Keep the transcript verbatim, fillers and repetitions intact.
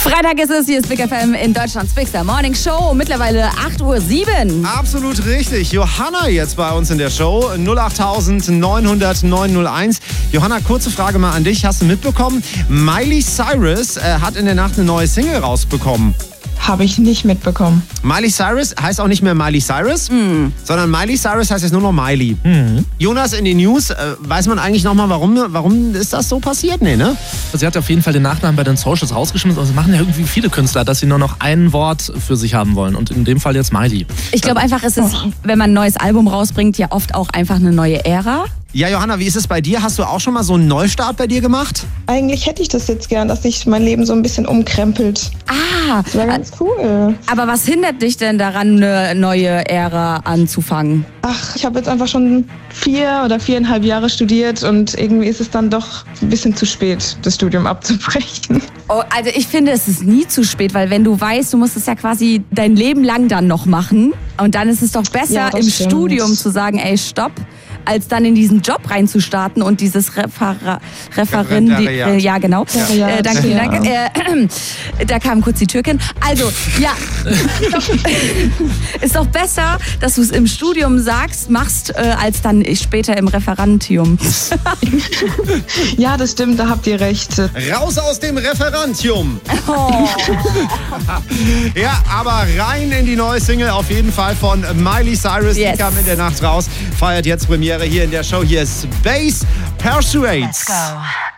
Freitag ist es, hier ist Big F M in Deutschlands Big Star Morning Show. Mittlerweile acht Uhr sieben. Absolut richtig. Johanna jetzt bei uns in der Show. null acht neun null null neun null eins. Johanna, kurze Frage mal an dich. Hast du mitbekommen? Miley Cyrus äh, hat in der Nacht eine neue Single rausbekommen. Habe ich nicht mitbekommen. Miley Cyrus heißt auch nicht mehr Miley Cyrus, mm. sondern Miley Cyrus heißt jetzt nur noch Miley. Mm. Jonas, in den News, äh, weiß man eigentlich nochmal, warum, warum ist das so passiert? Nee, ne? Sie hat auf jeden Fall den Nachnamen bei den Socials rausgeschmissen. Also machen ja irgendwie viele Künstler, dass sie nur noch ein Wort für sich haben wollen. Und in dem Fall jetzt Miley. Ich glaube einfach, es ist, wenn man ein neues Album rausbringt, ja oft auch einfach eine neue Ära. Ja, Johanna, wie ist es bei dir? Hast du auch schon mal so einen Neustart bei dir gemacht? Eigentlich hätte ich das jetzt gern, dass sich mein Leben so ein bisschen umkrempelt. Ah, das wäre ganz cool. Aber was hindert dich denn daran, eine neue Ära anzufangen? Ach, ich habe jetzt einfach schon vier oder viereinhalb Jahre studiert und irgendwie ist es dann doch ein bisschen zu spät, das Studium abzubrechen. Oh, also ich finde, es ist nie zu spät, weil wenn du weißt, du musst es ja quasi dein Leben lang dann noch machen und dann ist es doch besser Ja, im stimmt. Studium zu sagen, ey, stopp, als dann in diesen Job reinzustarten und dieses Refera- Referin... Die, äh, ja, genau. Ja, äh, danke, ja. danke. Äh, da kam kurz die Türkin. Also, ja, ist doch, ist doch besser, dass du es im Studium sagst, machst, äh, als dann später im Referantium. Ja, das stimmt, da habt ihr recht. Raus aus dem Referantium. Oh. Ja, aber rein in die neue Single auf jeden Fall von Miley Cyrus. Yes. Die kam in der Nacht raus, feiert jetzt Premiere hier in der Show. Hier ist Bass Persuades. Let's go.